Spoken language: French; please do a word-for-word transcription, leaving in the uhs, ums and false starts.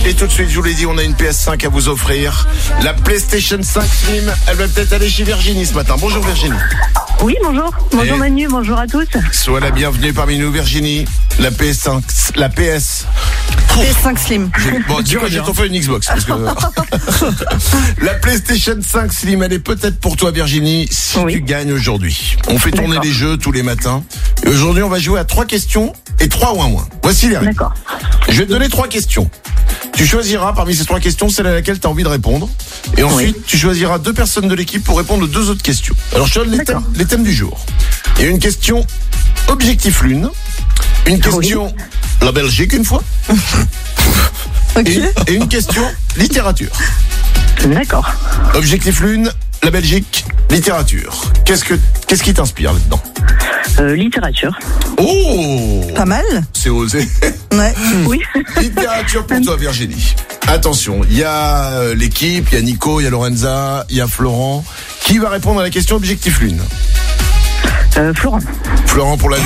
Et tout de suite, je vous l'ai dit, on a une P S cinq à vous offrir. La PlayStation cinq Slim, elle va peut-être aller chez Virginie ce matin. Bonjour Virginie. Oui, bonjour. Bonjour Et Manu, bonjour à tous. Sois la bienvenue parmi nous Virginie. La P S cinq, la P S. P S cinq Slim. J'ai- Bon, tu vois, j'ai t'en fait une Xbox. Parce que... la PlayStation cinq Slim, elle est peut-être pour toi Virginie, si Oui. tu gagnes aujourd'hui. On fait tourner D'accord. les jeux tous les matins. Et aujourd'hui, on va jouer à trois questions et trois ouin-ouin. Voici les règles. D'accord. Je vais te donner trois questions. Tu choisiras parmi ces trois questions celle à laquelle tu as envie de répondre. Et ensuite, Oui. tu choisiras deux personnes de l'équipe pour répondre aux deux autres questions. Alors, je te donne les D'accord. thèmes, les thèmes du jour. Il y a une question objectif lune. Une question la Belgique une fois. Ok. Et, et une question littérature. D'accord. Objectif lune, la Belgique, littérature. Qu'est-ce que qu'est-ce qui t'inspire là-dedans? Euh, littérature. Oh, Pas mal. c'est osé. Ouais. Oui. Littérature pour toi Virginie. Attention, il y a euh, l'équipe, il y a Nico, il y a Lorenza, il y a Florent. Qui va répondre à la question objectif lune? Euh, Florent. Florent pour la